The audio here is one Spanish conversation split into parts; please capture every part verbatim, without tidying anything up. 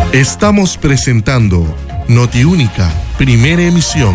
Estamos presentando Notiúnica, primera emisión.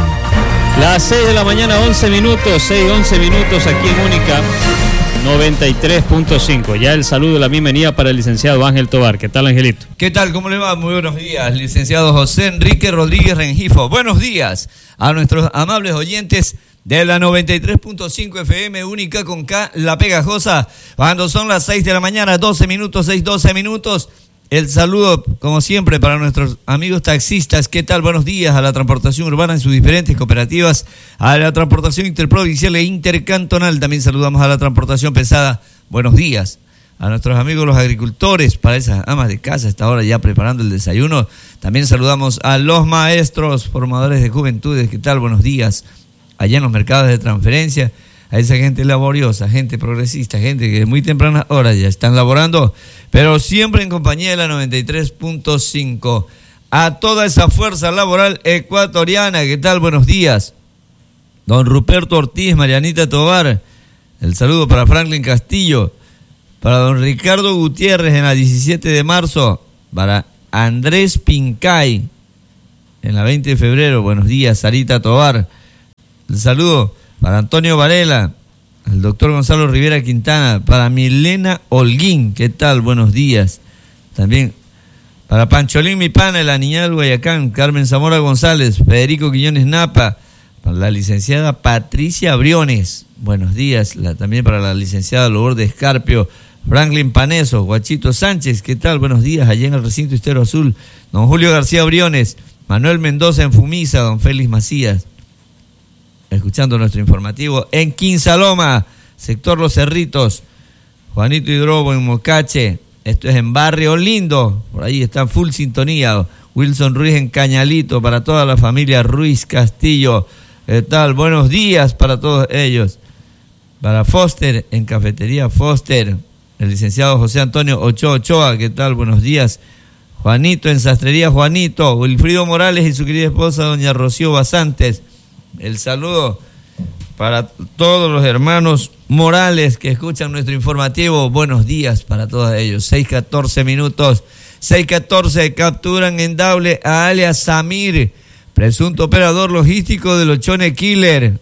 Las seis de la mañana, once minutos, seis, once minutos aquí en Única noventa y tres punto cinco. Ya el saludo, la bienvenida para el licenciado Ángel Tovar. ¿Qué tal, Angelito? ¿Qué tal? ¿Cómo le va? Muy buenos días, licenciado José Enrique Rodríguez Rengifo. Buenos días a nuestros amables oyentes de la noventa y tres punto cinco F M Única con K, La Pegajosa. Cuando son las seis de la mañana, doce minutos, seis, doce minutos. El saludo, como siempre, para nuestros amigos taxistas. ¿Qué tal? Buenos días a la transportación urbana en sus diferentes cooperativas, a la transportación interprovincial e intercantonal. También saludamos a la transportación pesada. Buenos días a nuestros amigos los agricultores, para esas amas de casa, hasta ahora ya preparando el desayuno. También saludamos a los maestros, formadores de juventudes. ¿Qué tal? Buenos días. Allá en los mercados de transferencia, a esa gente laboriosa, gente progresista, gente que de muy tempranas horas ya están laborando, pero siempre en compañía de la noventa y tres punto cinco. A toda esa fuerza laboral ecuatoriana, ¿qué tal? Buenos días. Don Ruperto Ortiz, Marianita Tovar, el saludo para Franklin Castillo, para don Ricardo Gutiérrez en la diecisiete de marzo, para Andrés Pincay en la veinte de febrero, buenos días. Sarita Tovar, el saludo para Antonio Varela, el doctor Gonzalo Rivera Quintana, para Milena Holguín, ¿qué tal? Buenos días. También para Pancholín Mi Pana, la niña del Guayacán, Carmen Zamora González, Federico Quiñones Napa, para la licenciada Patricia Briones, buenos días. La, también para la licenciada Lourdes Escarpio, Franklin Paneso, Guachito Sánchez, ¿qué tal? Buenos días, allá en el recinto Estero Azul, don Julio García Briones, Manuel Mendoza en Fumisa, don Félix Macías, escuchando nuestro informativo en Quinsaloma, sector Los Cerritos, Juanito Hidrobo en Mocache, esto es en Barrio Lindo, por ahí está full sintonía. Wilson Ruiz en Cañalito, para toda la familia Ruiz Castillo, ¿qué tal? Buenos días para todos ellos. Para Foster en Cafetería Foster, el licenciado José Antonio Ochoa Ochoa, ¿qué tal? Buenos días. Juanito en Sastrería Juanito, Wilfrido Morales y su querida esposa doña Rocío Basantes. El saludo para todos los hermanos Morales que escuchan nuestro informativo. Buenos días para todos ellos. seis catorce minutos. seis catorce, capturan en Daule a alias Samir, presunto operador logístico del Ochone Killer.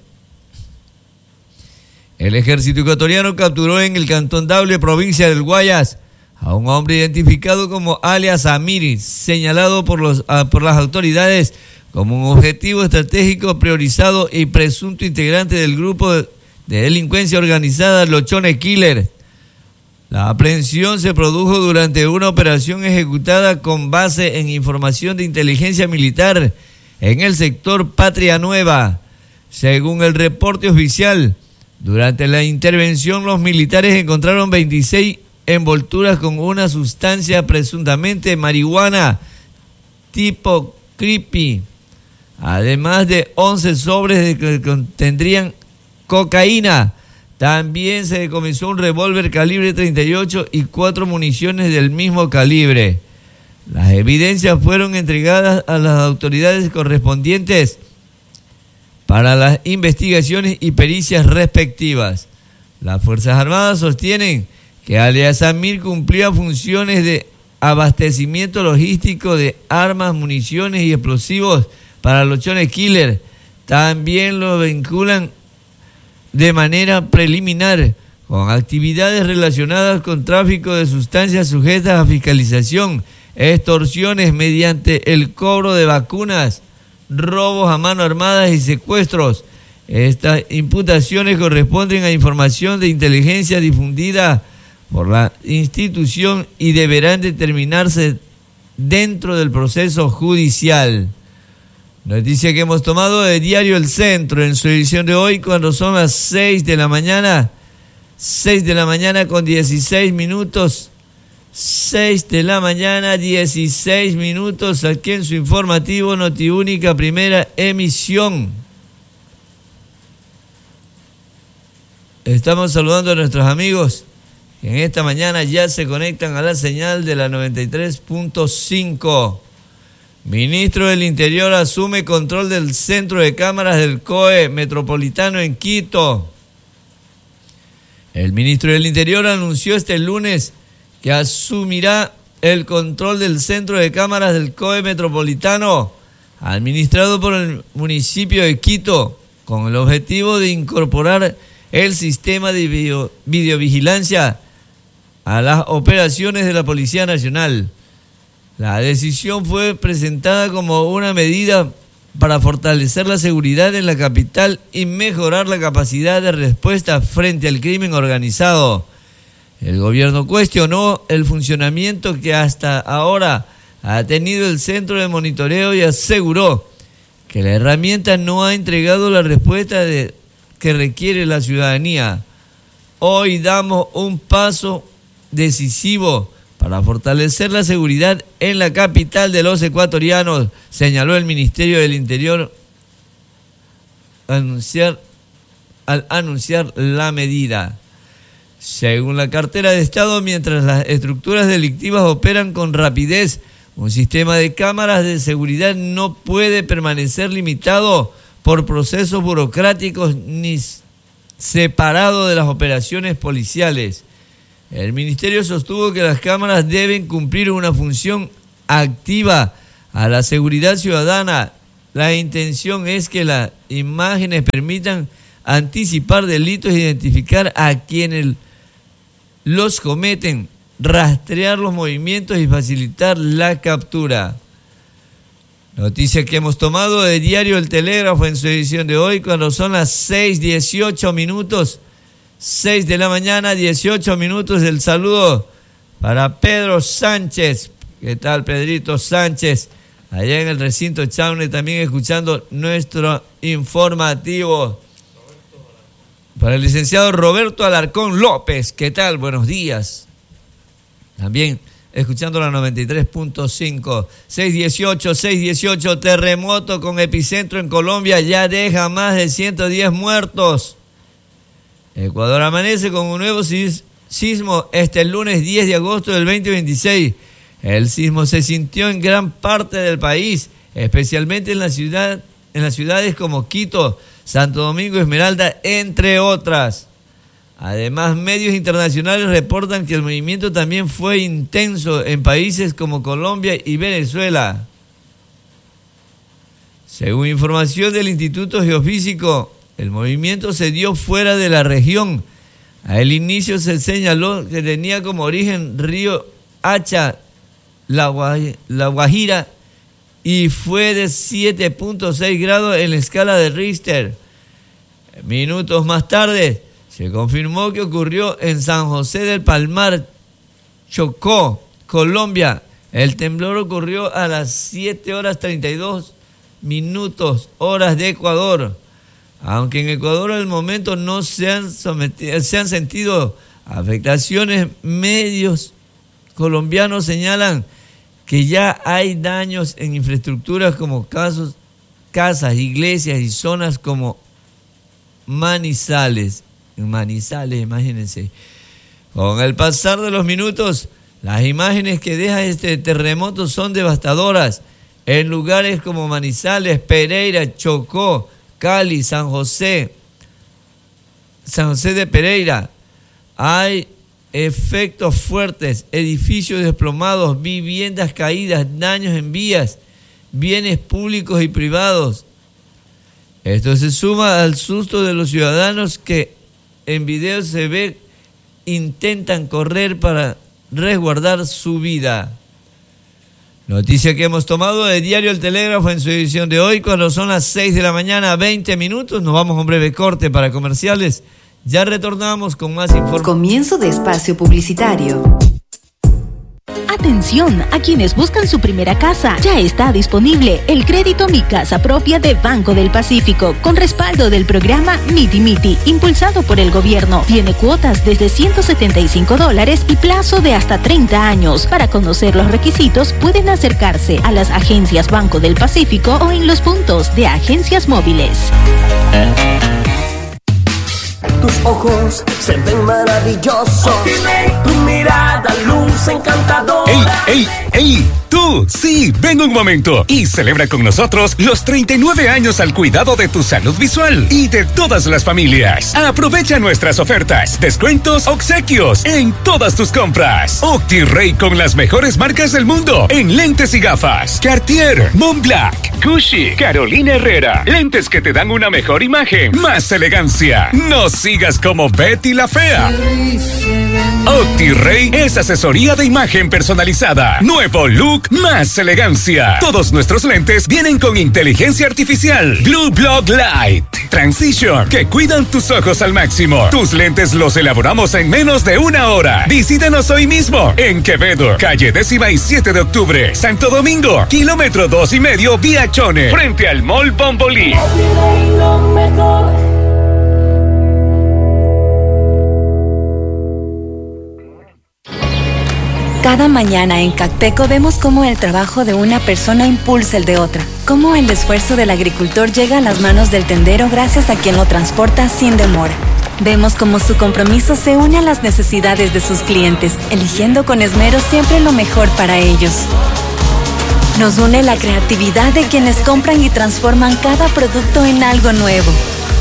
El ejército ecuatoriano capturó en el cantón Daule, provincia del Guayas, a un hombre identificado como alias Samir, señalado por, los, uh, por las autoridades como un objetivo estratégico priorizado y presunto integrante del grupo de delincuencia organizada Lochone Killer. La aprehensión se produjo durante una operación ejecutada con base en información de inteligencia militar en el sector Patria Nueva. Según el reporte oficial, durante la intervención los militares encontraron veintiséis envolturas con una sustancia presuntamente marihuana tipo creepy, además de once sobres que contendrían cocaína. También se decomisó un revólver calibre treinta y ocho y cuatro municiones del mismo calibre. Las evidencias fueron entregadas a las autoridades correspondientes para las investigaciones y pericias respectivas. Las Fuerzas Armadas sostienen que alias Samir cumplía funciones de abastecimiento logístico de armas, municiones y explosivos para los Lochone Killer. También lo vinculan de manera preliminar con actividades relacionadas con tráfico de sustancias sujetas a fiscalización, extorsiones mediante el cobro de vacunas, robos a mano armada y secuestros. Estas imputaciones corresponden a información de inteligencia difundida por la institución y deberán determinarse dentro del proceso judicial. Noticia que hemos tomado de Diario El Centro en su edición de hoy, cuando son las seis de la mañana, seis de la mañana con dieciséis minutos, seis de la mañana, dieciséis minutos, aquí en su informativo Notiúnica, primera emisión. Estamos saludando a nuestros amigos que en esta mañana ya se conectan a la señal de la noventa y tres punto cinco. Ministro del Interior asume control del centro de cámaras del C O E Metropolitano en Quito. El ministro del Interior anunció este lunes que asumirá el control del centro de cámaras del C O E Metropolitano, administrado por el municipio de Quito, con el objetivo de incorporar el sistema de video, videovigilancia a las operaciones de la Policía Nacional. La decisión fue presentada como una medida para fortalecer la seguridad en la capital y mejorar la capacidad de respuesta frente al crimen organizado. El gobierno cuestionó el funcionamiento que hasta ahora ha tenido el centro de monitoreo y aseguró que la herramienta no ha entregado la respuesta de, que requiere la ciudadanía. Hoy damos un paso decisivo para fortalecer la seguridad en la capital de los ecuatorianos, señaló el Ministerio del Interior anunciar, al anunciar la medida. Según la cartera de Estado, mientras las estructuras delictivas operan con rapidez, un sistema de cámaras de seguridad no puede permanecer limitado por procesos burocráticos ni separado de las operaciones policiales. El Ministerio sostuvo que las cámaras deben cumplir una función activa a la seguridad ciudadana. La intención es que las imágenes permitan anticipar delitos, identificar a quienes los cometen, rastrear los movimientos y facilitar la captura. Noticia que hemos tomado de diario El Telégrafo en su edición de hoy, cuando son las seis dieciocho minutos. seis de la mañana, dieciocho minutos. El saludo para Pedro Sánchez. ¿Qué tal, Pedrito Sánchez? Allá en el recinto Chaune, también escuchando nuestro informativo. Para el licenciado Roberto Alarcón López. ¿Qué tal? Buenos días. También escuchando la noventa y tres punto cinco. seis dieciocho, seis dieciocho. Terremoto con epicentro en Colombia ya deja más de ciento diez muertos. Ecuador amanece con un nuevo sismo este lunes diez de agosto del veinte veintiséis. El sismo se sintió en gran parte del país, especialmente en la ciudad, en las ciudades como Quito, Santo Domingo, Esmeralda, entre otras. Además, medios internacionales reportan que el movimiento también fue intenso en países como Colombia y Venezuela. Según información del Instituto Geofísico, el movimiento se dio fuera de la región. Al inicio se señaló que tenía como origen Río Hacha, La Guajira, y fue de siete punto seis grados en la escala de Richter. Minutos más tarde se confirmó que ocurrió en San José del Palmar, Chocó, Colombia. El temblor ocurrió a las siete horas treinta y dos minutos, horas de Ecuador. Aunque en Ecuador al momento no se han, sometido, se han sentido afectaciones, medios colombianos señalan que ya hay daños en infraestructuras como casos, casas, iglesias y zonas como Manizales. En Manizales, imagínense. Con el pasar de los minutos, las imágenes que deja este terremoto son devastadoras. En lugares como Manizales, Pereira, Chocó, Cali, San José, San José de Pereira, hay efectos fuertes, edificios desplomados, viviendas caídas, daños en vías, bienes públicos y privados. Esto se suma al susto de los ciudadanos que en video se ve intentan correr para resguardar su vida. Noticia que hemos tomado de diario El Telégrafo en su edición de hoy, cuando son las seis de la mañana, veinte minutos. Nos vamos a un breve corte para comerciales. Ya retornamos con más información. Comienzo de espacio publicitario. Atención a quienes buscan su primera casa. Ya está disponible el crédito Mi Casa Propia de Banco del Pacífico, con respaldo del programa Miti Miti, impulsado por el gobierno. Tiene cuotas desde ciento setenta y cinco dólares y plazo de hasta treinta años. Para conocer los requisitos, pueden acercarse a las agencias Banco del Pacífico o en los puntos de agencias móviles. Tus ojos se ven maravillosos. Tu mirada luce encantadora. ¡Ey, ey, ey! ¡Tú! Tú, sí, ven un momento y celebra con nosotros los treinta y nueve años al cuidado de tu salud visual y de todas las familias. Aprovecha nuestras ofertas, descuentos, obsequios en todas tus compras. OptiRay con las mejores marcas del mundo en lentes y gafas. Cartier, Montblanc, Gucci, Carolina Herrera. Lentes que te dan una mejor imagen, más elegancia. No sigas como Betty la Fea. OptiRay es asesoría de imagen personalizada. Nuevo look, más elegancia. Todos nuestros lentes vienen con inteligencia artificial. Blue Block Light Transition, que cuidan tus ojos al máximo. Tus lentes los elaboramos en menos de una hora. Visítanos hoy mismo en Quevedo, calle décima y siete de octubre. Santo Domingo, kilómetro dos y medio vía Chone, frente al Mall Bombolí. Cada mañana en Cacteco vemos cómo el trabajo de una persona impulsa el de otra, cómo el esfuerzo del agricultor llega a las manos del tendero gracias a quien lo transporta sin demora. Vemos cómo su compromiso se une a las necesidades de sus clientes, eligiendo con esmero siempre lo mejor para ellos. Nos une la creatividad de quienes compran y transforman cada producto en algo nuevo.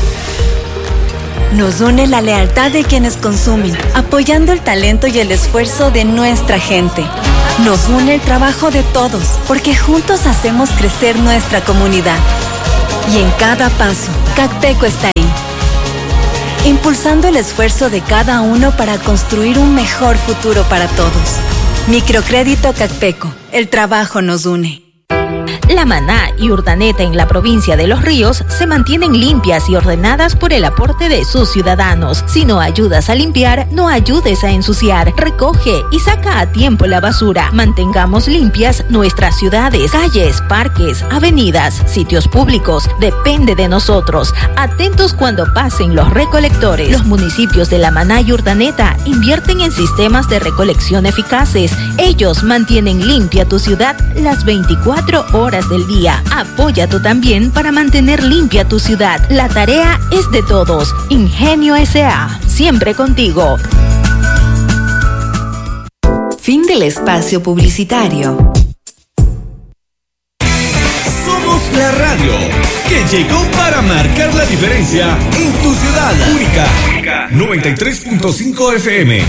Nos une la lealtad de quienes consumen, apoyando el talento y el esfuerzo de nuestra gente. Nos une el trabajo de todos, porque juntos hacemos crecer nuestra comunidad. Y en cada paso, Cacteco está ahí, impulsando el esfuerzo de cada uno para construir un mejor futuro para todos. Microcrédito Cacteco, el trabajo nos une. La Maná y Urdaneta en la provincia de Los Ríos se mantienen limpias y ordenadas por el aporte de sus ciudadanos. Si no ayudas a limpiar, no ayudes a ensuciar. Recoge y saca a tiempo la basura. Mantengamos limpias nuestras ciudades, calles, parques, avenidas, sitios públicos. Depende de nosotros. Atentos cuando pasen los recolectores. Los municipios de La Maná y Urdaneta invierten en sistemas de recolección eficaces. Ellos mantienen limpia tu ciudad las veinticuatro horas del día. Apoya tú también para mantener limpia tu ciudad. La tarea es de todos. Ingenio S A, siempre contigo. Fin del espacio publicitario. Somos la radio que llegó para marcar la diferencia en tu ciudad. Única, noventa y tres punto cinco F M.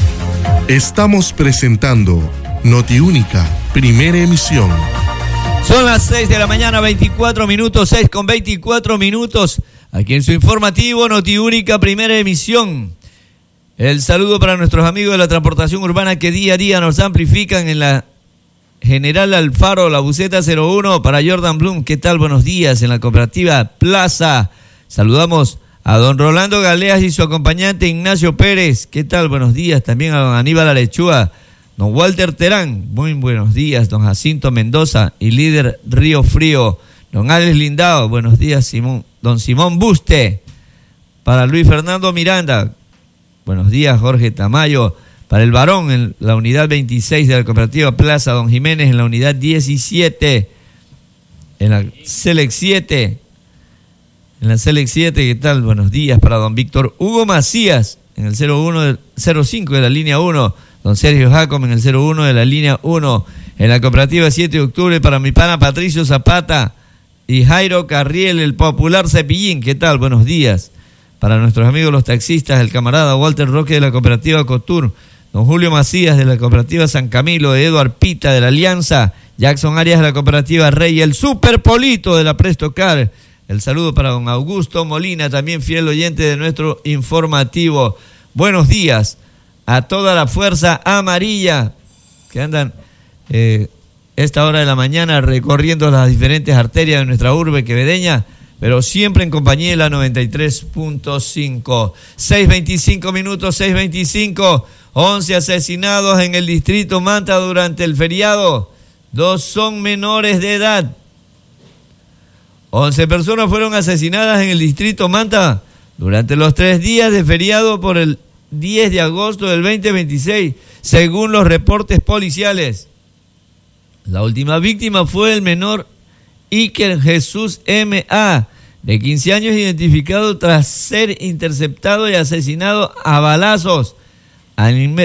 Estamos presentando Notiúnica, primera emisión. Son las seis de la mañana, veinticuatro minutos, seis con veinticuatro minutos. Aquí en su informativo Notiúnica, primera emisión. El saludo para nuestros amigos de la transportación urbana que día a día nos amplifican en la General Alfaro, la Buceta cero uno. Para Jordan Bloom, ¿qué tal? Buenos días. En la cooperativa Plaza, saludamos a don Rolando Galeas y su acompañante Ignacio Pérez. ¿Qué tal? Buenos días. También a don Aníbal Arechúa. Don Walter Terán, muy buenos días. Don Jacinto Mendoza y líder Río Frío. Don Alex Lindao, buenos días. Simón. Don Simón Buste. Para Luis Fernando Miranda, buenos días. Jorge Tamayo. Para el varón en la unidad veintiséis de la cooperativa Plaza. Don Jiménez en la unidad diecisiete. En la Selec siete. En la Selec siete, ¿qué tal? Buenos días. Para don Víctor Hugo Macías en el cero uno, cero cinco de la línea uno. Don Sergio Jacom en el cero uno de la línea uno. En la cooperativa siete de octubre para mi pana Patricio Zapata y Jairo Carriel, el popular Cepillín. ¿Qué tal? Buenos días. Para nuestros amigos los taxistas, el camarada Walter Roque de la cooperativa Cotur, don Julio Macías de la cooperativa San Camilo, de Eduard Pita de la Alianza, Jackson Arias de la cooperativa Rey, el Super Polito de la Prestocar. El saludo para don Augusto Molina, también fiel oyente de nuestro informativo. Buenos días a toda la fuerza amarilla que andan eh, esta hora de la mañana recorriendo las diferentes arterias de nuestra urbe quevedeña, pero siempre en compañía de la noventa y tres punto cinco. seis veinticinco minutos, seis veinticinco, once asesinados en el distrito Manta durante el feriado. Dos son menores de edad. once personas fueron asesinadas en el distrito Manta durante los tres días de feriado por el diez de agosto del veinte veintiséis, según los reportes policiales. La última víctima fue el menor Iker Jesús M A, de quince años, identificado tras ser interceptado y asesinado a balazos al, inme-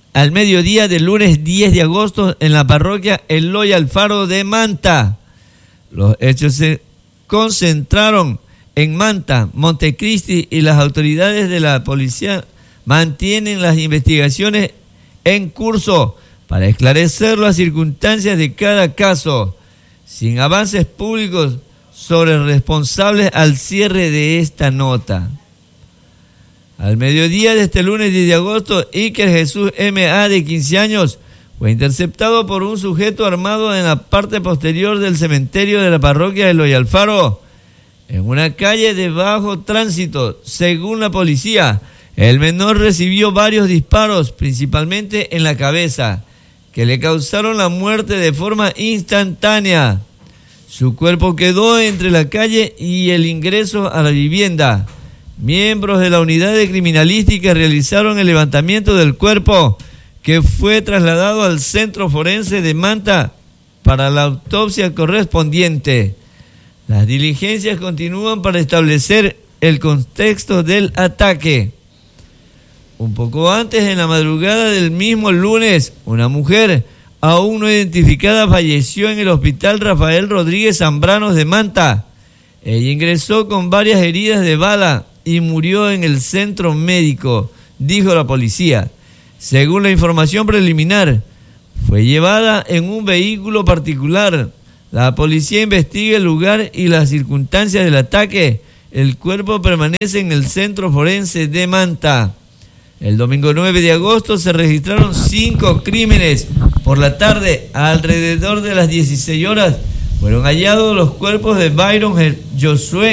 al mediodía del lunes diez de agosto en la parroquia Eloy Alfaro de Manta. Los hechos se concentraron en Manta, Montecristi, y las autoridades de la policía mantienen las investigaciones en curso para esclarecer las circunstancias de cada caso, sin avances públicos sobre responsables al cierre de esta nota. Al mediodía de este lunes diez de agosto, Iker Jesús M A, de quince años, fue interceptado por un sujeto armado en la parte posterior del cementerio de la parroquia de Eloy Alfaro, en una calle de bajo tránsito. Según la policía, el menor recibió varios disparos, principalmente en la cabeza, que le causaron la muerte de forma instantánea. Su cuerpo quedó entre la calle y el ingreso a la vivienda. Miembros de la unidad de criminalística realizaron el levantamiento del cuerpo, que fue trasladado al centro forense de Manta para la autopsia correspondiente. Las diligencias continúan para establecer el contexto del ataque. Un poco antes, en la madrugada del mismo lunes, una mujer aún no identificada falleció en el hospital Rafael Rodríguez Zambranos de Manta. Ella ingresó con varias heridas de bala y murió en el centro médico, dijo la policía. Según la información preliminar, fue llevada en un vehículo particular. La policía investiga el lugar y las circunstancias del ataque. El cuerpo permanece en el centro forense de Manta. El domingo nueve de agosto se registraron cinco crímenes. Por la tarde, alrededor de las dieciséis horas, fueron hallados los cuerpos de Byron Josué